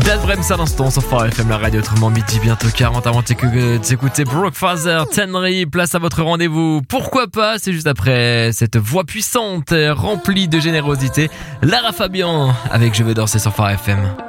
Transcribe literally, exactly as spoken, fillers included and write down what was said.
Jazz Brems à l'instant sur Fort F M, la radio autrement midi, bientôt quarante avant d'écouter Brooke Father, Tenry, place à votre rendez-vous. Pourquoi pas, c'est juste après cette voix puissante, remplie de générosité. Lara Fabian avec Je veux danser sur Fort F M.